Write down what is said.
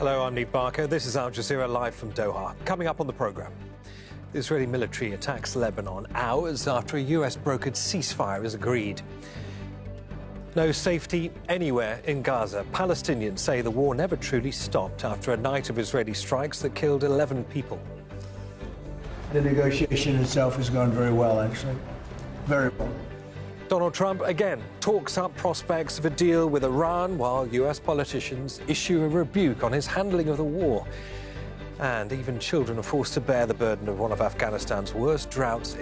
Hello, I'm Niamh Barker. This is Al Jazeera live from Doha. Coming up on the programme, the Israeli military attacks Lebanon hours after a US-brokered ceasefire is agreed. No safety anywhere in Gaza. Palestinians say the war never truly stopped after a night of Israeli strikes that killed 11 people. The negotiation itself has gone very well, actually. Very well. Donald Trump again talks up prospects of a deal with Iran while US politicians issue a rebuke on his handling of the war. And even children are forced to bear the burden of one of Afghanistan's worst droughts